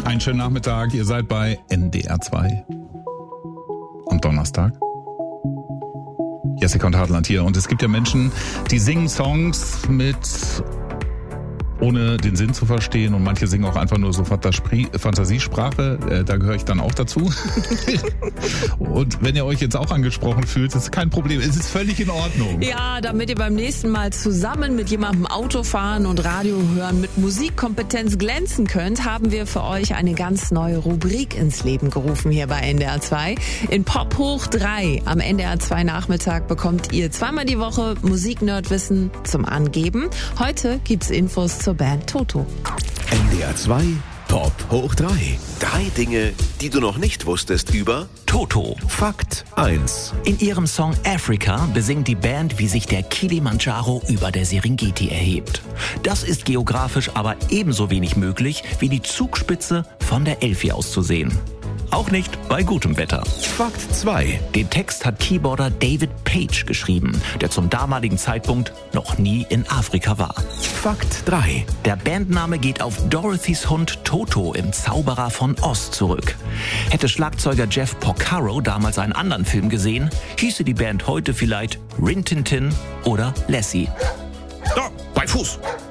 Einen schönen Nachmittag, ihr seid bei NDR 2 am Donnerstag. Jessica und Hartland hier. Und es gibt ja Menschen, die singen Songs ohne den Sinn zu verstehen, und manche singen auch einfach nur so Fantasiesprache. Da gehöre ich dann auch dazu. Und wenn ihr euch jetzt auch angesprochen fühlt, ist kein Problem. Es ist völlig in Ordnung. Ja, damit ihr beim nächsten Mal zusammen mit jemandem Auto fahren und Radio hören mit Musikkompetenz glänzen könnt, haben wir für euch eine ganz neue Rubrik ins Leben gerufen hier bei NDR 2. In Pop hoch 3 am NDR 2 Nachmittag bekommt ihr zweimal die Woche Musik-Nerdwissen zum Angeben. Heute gibt's Infos zur Band Toto. NDR 2 Pop hoch 3. 3 Dinge, die du noch nicht wusstest über Toto. Fakt 1. In ihrem Song Africa besingt die Band, wie sich der Kilimanjaro über der Serengeti erhebt. Das ist geografisch aber ebenso wenig möglich, wie die Zugspitze von der Elfi aus zu sehen. Auch nicht bei gutem Wetter. Fakt 2. Den Text hat Keyboarder David Page geschrieben, der zum damaligen Zeitpunkt noch nie in Afrika war. Fakt 3. Der Bandname geht auf Dorothys Hund Toto im Zauberer von Oz zurück. Hätte Schlagzeuger Jeff Porcaro damals einen anderen Film gesehen, hieße die Band heute vielleicht Rin Tin Tin oder Lassie. Da, bei Fuß.